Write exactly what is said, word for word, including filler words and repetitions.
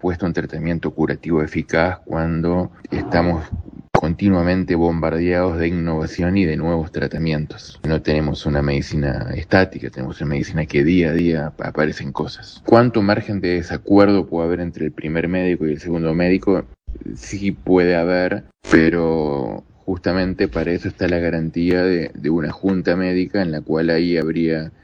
apuesta a un tratamiento curativo eficaz cuando estamos continuamente bombardeados de innovación y de nuevos tratamientos. No tenemos una medicina estática, tenemos una medicina que día a día aparecen cosas. ¿Cuánto margen de desacuerdo puede haber entre el primer médico y el segundo médico? Sí puede haber, pero justamente para eso está la garantía de, de una junta médica en la cual ahí habría